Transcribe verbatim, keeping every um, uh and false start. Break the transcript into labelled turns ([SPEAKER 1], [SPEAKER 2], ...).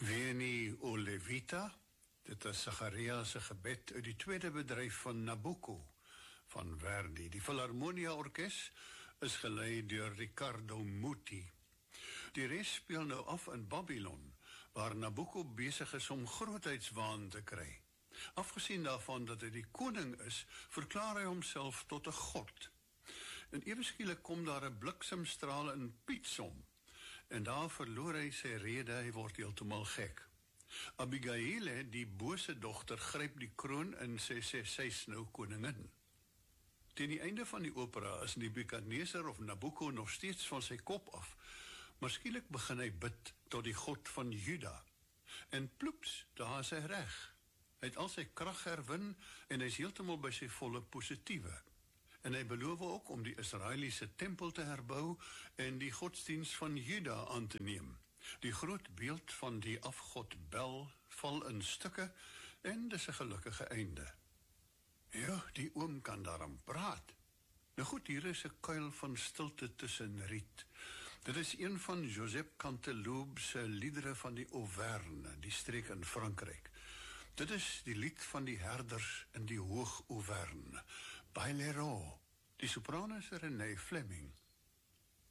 [SPEAKER 1] Veni o Levita, dit is Zacharias se gebed uit die tweede bedryf van Nabucco, van Verdi. Die Philharmonia Orkes is gelei deur Riccardo Muti. Die res speel nou af in Babylon, waar Nabucco besig is om grootheidswaan te kry. Afgesien daarvan dat hy die koning is, verklaar hy homself tot 'n god. En ewe skielik kom daar 'n bliksemstraal in Pietsom, en daar verloor hy sy rede, hy word heeltemal gek. Abigail, die bose dogter, gryp die kroon en sy sê sy is nou koningin. Teen die einde van die opera is Nebukadneser of Nabucco nog steeds van sy kop af, maar skielik begin hy bid tot die God van Juda. En ploeps, daar is hy reg. Hy het al sy krag herwin en hy is heeltemal by sy volle positiewe. En hy beloof ook om die Israeliese tempel te herbou en die godsdienst van Juda aan te neem. Die groot beeld van die afgod Bel val in stukke en dis 'n gelukkige einde. Ja, die oom kan daarom praat. Nou goed, hier is 'n kuil van stilte tussen riet. Dit is een van Joseph Canteloube se liedere van die Auvergne, die streek in Frankryk. Dit is die lied van die herders in die Hoog Auvergne, Bailero. Die sopraan is Renée Fleming.